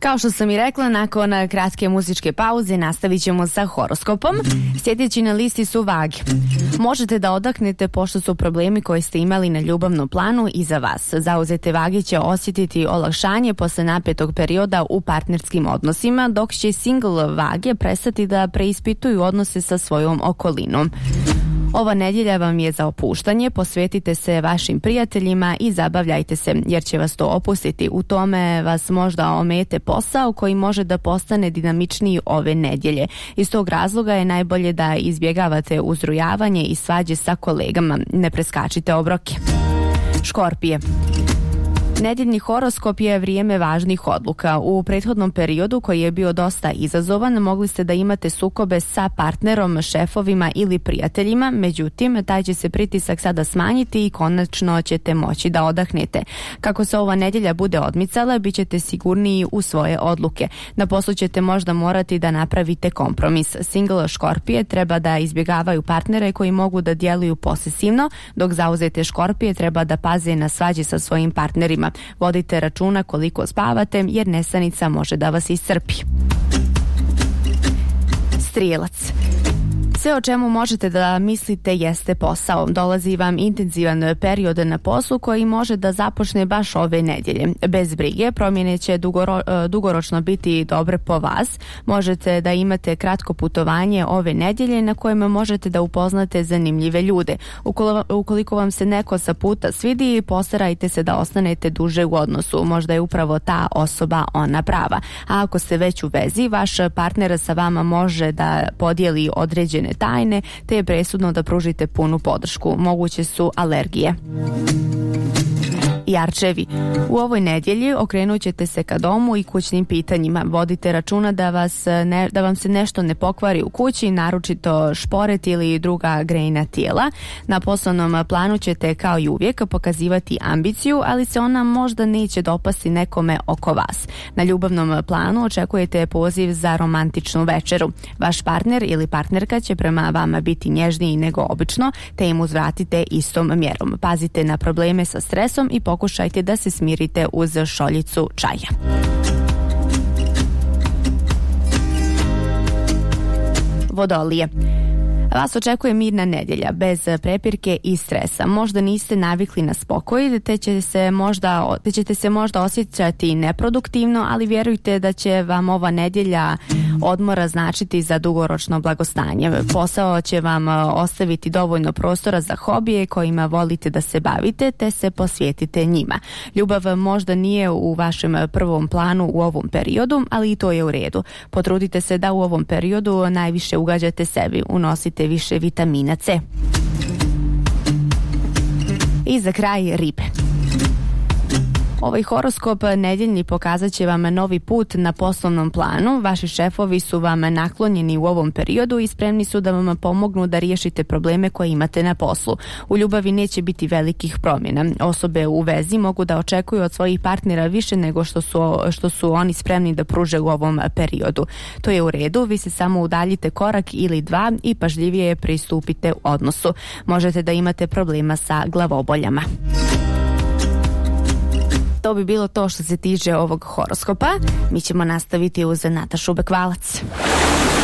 Kao što sam i rekla, nakon kratke muzičke pauze nastavit ćemo sa horoskopom. Sljedeći na listi su vage. Možete da odahnete pošto su problemi koje ste imali na ljubavnom planu iza vas. Zauzete vage će osjetiti olakšanje posle napetog perioda u partnerskim odnosima, dok će single vage prestati da preispituju odnose sa svojom okolinom. Ova nedjelja vam je za opuštanje, posvetite se vašim prijateljima i zabavljajte se, jer će vas to opustiti. U tome vas možda omete posao koji može da postane dinamičniji ove nedjelje. Iz tog razloga je najbolje da izbjegavate uzrujavanje i svađe sa kolegama. Ne preskačite obroke. Škorpije. Nedjeljni horoskop je vrijeme važnih odluka. U prethodnom periodu, koji je bio dosta izazovan, mogli ste da imate sukobe sa partnerom, šefovima ili prijateljima, međutim, taj će se pritisak sada smanjiti i konačno ćete moći da odahnete. Kako se ova nedjelja bude odmicala, bit ćete sigurniji u svoje odluke. Na poslu ćete možda morati da napravite kompromis. Single škorpije treba da izbjegavaju partnere koji mogu da djeluju posesivno, dok zauzete škorpije treba da paze na svađe sa svojim partnerima. Vodite računa koliko spavate, jer nesanica može da vas iscrpi. Strijelac. Sve o čemu možete da mislite jeste posao. Dolazi vam intenzivan period na poslu koji može da započne baš ove nedjelje. Bez brige, promjene će dugoročno biti dobre po vas. Možete da imate kratko putovanje ove nedjelje na kojem možete da upoznate zanimljive ljude. Ukoliko vam se neko sa puta svidi, postarajte se da ostanete duže u odnosu. Možda je upravo ta osoba ona prava. A ako ste već u vezi, vaš partner sa vama može da podijeli određene tajne, te je presudno da pružite punu podršku. Moguće su alergije. Jarčevi. U ovoj nedjelji okrenut ćete se ka domu i kućnim pitanjima. Vodite računa da vam se nešto ne pokvari u kući, naročito šporet ili druga grejna tijela. Na poslovnom planu ćete kao i uvijek pokazivati ambiciju, ali se ona možda neće dopasti nekome oko vas. Na ljubavnom planu očekujete poziv za romantičnu večeru. Vaš partner ili partnerka će prema vama biti nježniji nego obično, te im uzvratite istom mjerom. Pazite na probleme sa stresom i pokušajte da se smirite uz šoljicu čaja. Vodolije. Vas očekuje mirna nedjelja, bez prepirke i stresa. Možda niste navikli na spokoj, te ćete se možda osjećati neproduktivno, ali vjerujte da će vam ova nedjelja odmora značiti za dugoročno blagostanje. Posao će vam ostaviti dovoljno prostora za hobije kojima volite da se bavite, te se posvetite njima. Ljubav možda nije u vašem prvom planu u ovom periodu, ali i to je u redu. Potrudite se da u ovom periodu najviše ugađate sebi, unosite više vitamina C. I za kraj ribe. Ovaj horoskop nedjeljni pokazat će vam novi put na poslovnom planu. Vaši šefovi su vam naklonjeni u ovom periodu i spremni su da vam pomognu da riješite probleme koje imate na poslu. U ljubavi neće biti velikih promjena. Osobe u vezi mogu da očekuju od svojih partnera više nego što su oni spremni da pruže u ovom periodu. To je u redu, vi se samo udaljite korak ili dva i pažljivije pristupite odnosu. Možete da imate problema sa glavoboljama. To bi bilo to što se tiče ovog horoskopa. Mi ćemo nastaviti uz Natašu Bekvalac.